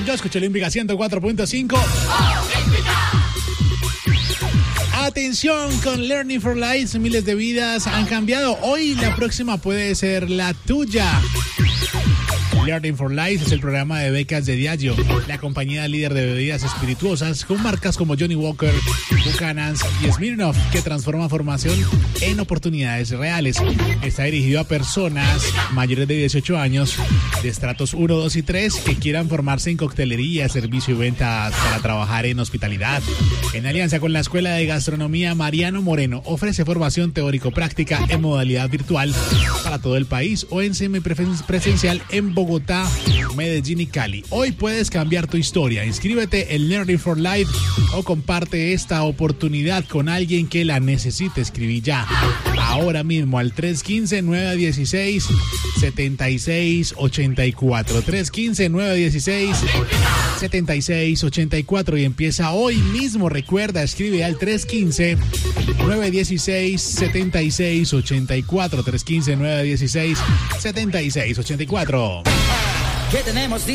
Yo escuché Olímpica 104.5. Atención con Learning for Life, miles de vidas han cambiado. Hoy la próxima puede ser la tuya. Learning for Life es el programa de becas de Diageo, la compañía líder de bebidas espirituosas con marcas como Johnnie Walker, Buchanan's y Smirnoff, que transforma formación en oportunidades reales. Está dirigido a personas mayores de 18 años, de estratos 1, 2 y 3, que quieran formarse en coctelería, servicio y ventas para trabajar en hospitalidad. En alianza con la Escuela de Gastronomía Mariano Moreno, ofrece formación teórico-práctica en modalidad virtual para todo el país o en semipresencial en Bogotá, Medellín y Cali. Hoy puedes cambiar tu historia. Inscríbete en Learning for Life o comparte esta oportunidad con alguien que la necesite. Escribí ya, ahora mismo al 315-916-7684. 315-916-7684 y empieza hoy mismo. Recuerda, escribe al 315-916-7684. 315-916-7684. ¿Qué tenemos?